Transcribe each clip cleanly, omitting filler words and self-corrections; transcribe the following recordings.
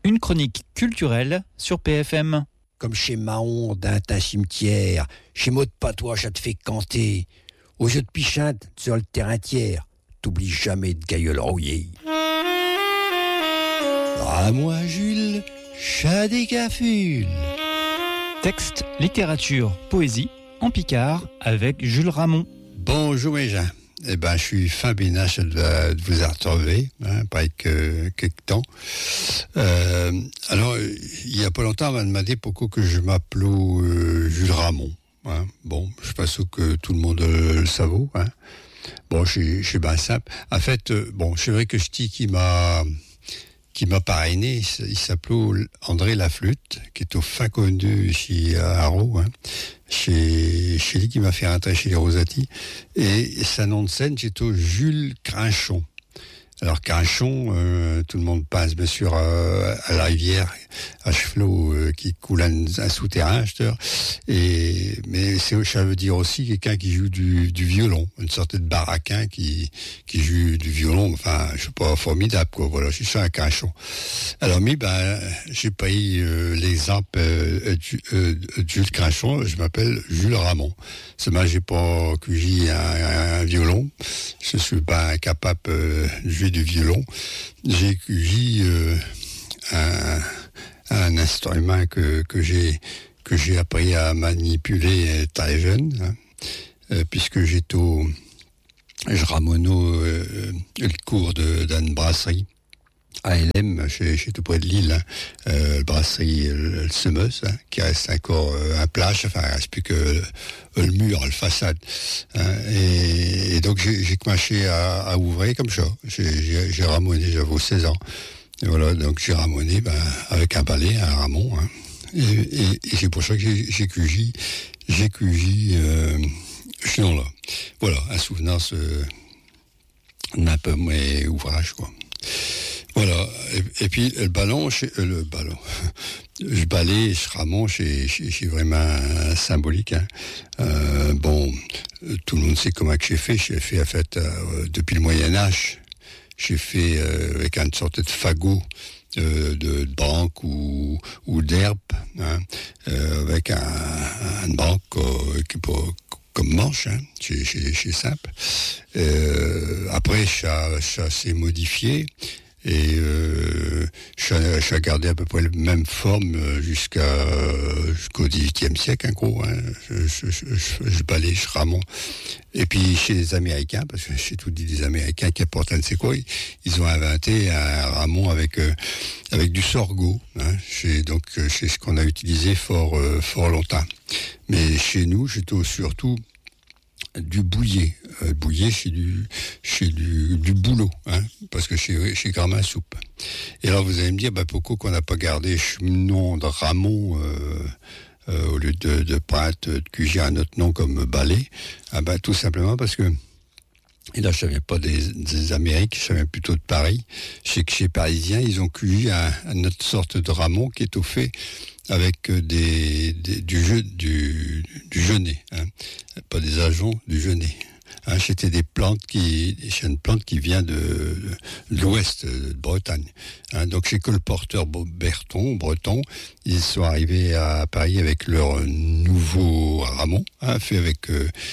Une chronique culturelle sur PFM. Comme chez Mahon, d'un cimetière, chez Maud Patois, ça te fait canter. Au jeu de pichinte, sur le terrain tiers, t'oublies jamais de gailleul rouillé. À moi, Jules, chat des cafules. Texte, littérature, poésie, en Picard, avec Jules Ramon. Bonjour mes gens. Je suis fin bénache de vous retrouver, après quelques temps. Alors, il y a pas longtemps, on m'a demandé pourquoi que je m'appelle Jules Ramon. Bon, je suis pas sûr que tout le monde le savoure. Bon, je suis bien simple. En fait, c'est vrai que je dis qui m'a parrainé, il s'appelait André Laflûte, qui est au fin connu chez Haro, chez lui qui m'a fait rentrer chez les Rosati. Et sa nom de scène, c'est au Jules Crinchon. Alors Crinchon, tout le monde passe bien sûr à la rivière, à chevelot qui coule un souterrain, mais ça veut dire aussi quelqu'un qui joue du violon, une sorte de baraquin qui joue du violon, enfin je sais pas, formidable quoi. Voilà, je suis ça un Crinchon. Alors j'ai pris l'exemple de Jules Crinchon, je m'appelle Jules Ramon. Seulement j'ai pas cueilli un violon, je suis pas incapable de jouer du violon. J'ai cueilli un instrument que j'ai appris à manipuler très jeune, puisque je ramonneau le cours d'Anne Brasserie à LM, chez tout près de Lille, brasserie le Semeuse, qui reste encore un plage, enfin, il reste plus que le mur, le façade. Et donc, j'ai commencé à ouvrir comme ça. J'ai ramonné, j'avais 16 ans. Et voilà, donc j'ai ramonné, avec un balai, un ramon, et c'est pour ça que j'ai cueilli ce nom-là. Voilà, un souvenance d'un peu mes ouvrages, quoi. Voilà, et puis le balai, ce ramon, c'est vraiment symbolique. Tout le monde sait comment que j'ai fait. J'ai fait en fait depuis le Moyen-Âge. J'ai fait avec une sorte de fagot de banque ou d'herbe, avec un banque qui comme manche, c'est simple. Après, ça s'est modifié. Et j'ai gardé à peu près la même forme jusqu'au XVIIIe siècle, en gros. Je balai, je ramon. Et puis chez les Américains, parce que j'ai tout dit des Américains qui apportent un de ces quoi, ils ont inventé un ramon avec du sorgho. C'est ce qu'on a utilisé fort longtemps. Mais chez nous, j'étais surtout du bouillet. Bouillet, c'est du boulot, parce que chez Gramin Soupe. Et alors, vous allez me dire, pourquoi qu'on n'a pas gardé ce nom de Ramon, au lieu de prêtre, de cuger un autre nom comme balai? Tout simplement parce que, et là, je ne viens pas des Amériques, je viens plutôt de Paris. Chez Parisiens, ils ont cueilli une autre sorte de ramon qui est au fait avec du genêt, pas des ajoncs, du genêt. C'était une plante qui vient de l'ouest de Bretagne. Donc chez colporteur breton, ils sont arrivés à Paris avec leur nouveau ramon, fait avec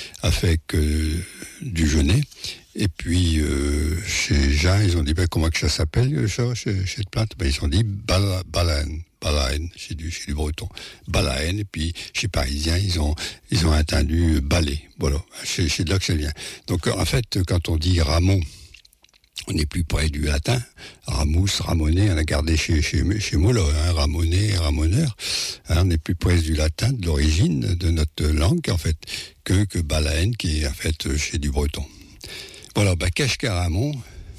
du genêt. Et puis chez Jean, ils ont dit comment que ça s'appelle ça, cette plante? Ils ont dit balaène, c'est du breton. Balaène, et puis chez Parisiens, ils ont entendu balai. Voilà, c'est de là que ça vient. Donc en fait, quand on dit ramon, on est plus près du latin. Ramus, ramoner, on a gardé chez Molo, ramoner, ramoneur. On est plus près du latin, de l'origine de notre langue, en fait, que balaène, qui est en fait chez du breton. Voilà, qu'est-ce qu'un ramon?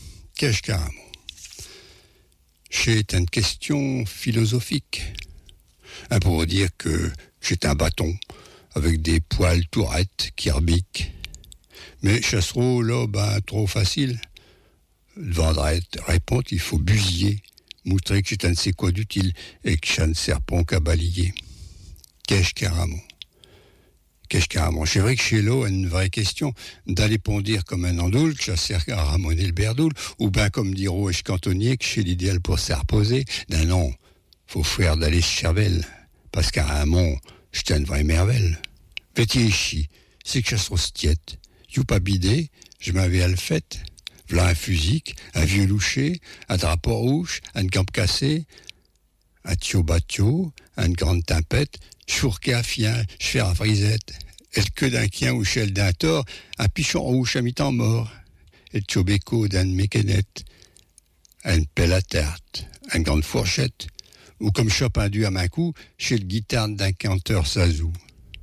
C'est une question philosophique. Pour vous dire que c'est un bâton avec des poils tourettes qui rebiquent. Mais chassereau, là, trop facile. Devant répondre, il faut busiller, montrer que c'est un de ces quoi d'utile et que c'est un serpent qu'à balayer. Qu'est-ce qu'un ramon? Qu'est-ce carrément. C'est vrai que chez l'eau, une vraie question d'aller pondir comme un andoule, que ça sert à ramoner le berdoule, ou bien comme dit Roche Cantonnier, que c'est l'idéal pour se reposer. Ben non, faut faire d'aller se cervelle, parce qu'à Ramon, c'est une vraie merveille. Vétier chi, c'est que ça se tiette. You pas bidé, je m'avais à le fait. V'là un fusic, un vieux loucher, un drapeau rouge, un camp cassé, un tio batio, une grande tempête, chourqué à fien, j'fais à frisette, et le queue d'un quien ou chel d'un tort, un pichon rouge à mi-temps mort, et le tio-béco d'un mécanette, une pelle à tarte, une grande fourchette, ou comme Chopin dû à main coup, chez le guitare d'un canteur sazou.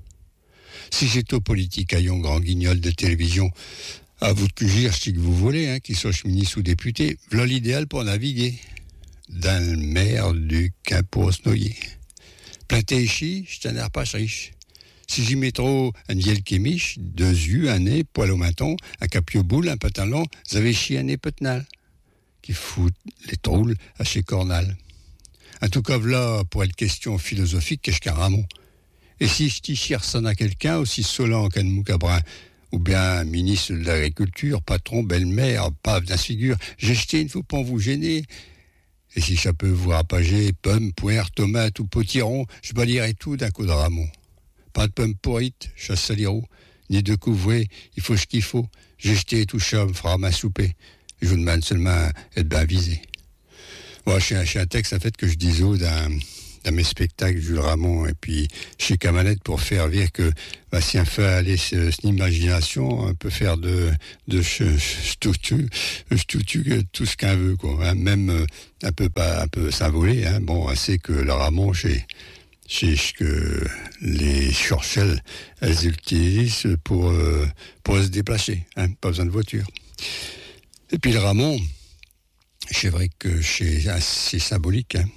Si j'étais au politique à yon grand guignol de télévision, à vous de cugir, ce que vous voulez, qu'il soit ministre ou député, voilà l'idéal pour naviguer. Dans le mer du qu'un pour se noyer. Planté ici, je t'en ai pas riche. Si j'y mets trop un vielle kémiche, 2 yeux, un nez, poil au menton, un capio boule, un pantalon, vous avez chié un nez petnal, qui fout les troules à chez Cornal. En tout cas, voilà, pour être question philosophique, qu'est-ce qu'un ramon? Et si je t'y cherche à quelqu'un, aussi solant qu'un moucabrin, ou bien ministre de l'Agriculture, patron, belle-mère, pave d'un figure, j'ai jeté une fois pour vous gêner. Et si ça peut vous rapager, pommes, poires, tomates ou potirons, je balayerai tout d'un coup de ramon. Pas de pommes pourrites, chasse saliro, ni de couvrées, il faut ce qu'il faut. J'ai jeté tout ça, me fera ma souper. Je vous demande seulement être bien visé. Moi, j'ai un texte, en fait, que je dis d'un mes spectacles, Jules Ramon, et puis chez Camanette, pour faire dire que si on fait aller son imagination, on peut faire de tout ce qu'on veut, quoi, hein, même un peu s'envoler, hein. Bon, c'est que le Ramon, c'est ce que les Churchill, elles utilisent pour se déplacer, hein, pas besoin de voiture. Et puis le Ramon, c'est vrai que c'est symbolique, hein.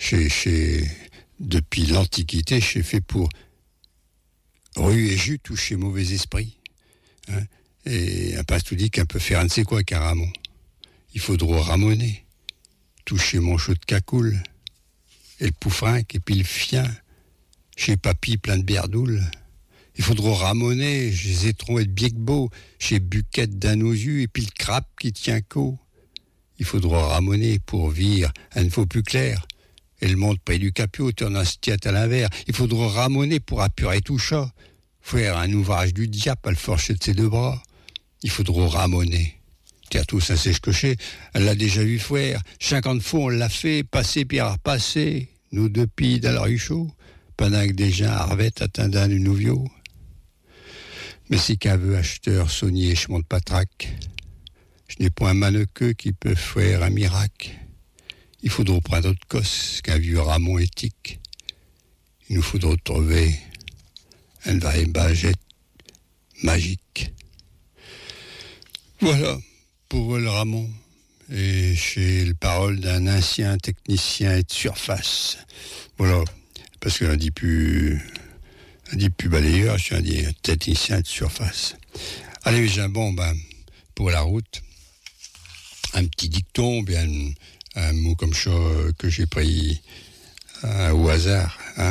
Depuis l'Antiquité, j'ai fait pour rue et jus toucher mauvais esprit. Hein, et un pasteur dit qu'on peut faire un ne sait quoi qu'un ramon. Il faudra ramoner, toucher mon chaud de cacoule, et le poufrinque, et puis le fien, chez papy plein de berdoules. Il faudra ramoner, chez Zétron et de Biegbeau, chez Buquette d'un aux yeux, et puis le crabe qui tient co. Il faudra ramoner pour vire un faux plus clair. Et le monde près du capio tourne un stiat à l'envers. Il faudra ramoner pour apurer tout ça. Faire un ouvrage du diable à le forcher de ses 2 bras. Il faudra ramoner. Tiens, tout ça, c'est ce cocher. Elle l'a déjà vu faire. 50 fois, on l'a fait. Passer puis repasser. Nous 2 pilles dans la rue chaud. Pendant que des gens arvêtent attendant du nouvio. Mais si qu'un veut acheteur saunier, je monte pas trac. Je n'ai point un mannequeux qui peut faire un miracle. Il faudra prendre autre cos qu'un vieux ramon éthique. Il nous faudra trouver un vrai bagette magique. Voilà pour le ramon. Et c'est le parole d'un ancien technicien et de surface. Voilà, parce qu'on dit plus balayeur, je dis technicien de surface. Allez, j'ai un bon, pour la route, un petit dicton, bien un mot comme ça que j'ai pris au hasard, hein.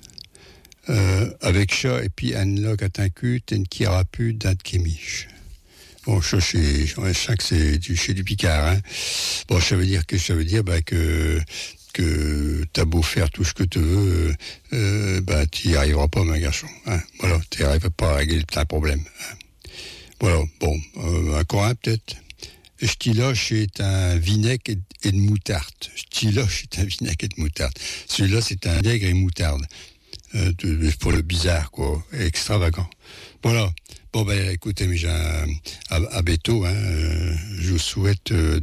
Avec ça, et puis un loc à t'incut, un qui rapu d'un kémiche. Bon, ça, je sens que c'est chez du Picard, hein. Bon, ça veut dire que t'as beau faire tout ce que tu veux, tu n'y arriveras pas, mon garçon, hein. Voilà, tu n'y arriveras pas à régler le problème, hein. Voilà, bon, encore un peut-être. Stiloche est un vinaigre et de moutarde. Stiloche est un vinaigre et de moutarde. Celui-là, c'est un vinaigre et moutarde. Pour le bizarre, quoi, extravagant. Voilà. Bon, écoutez, mais j'ai à Béto, hein, je vous souhaite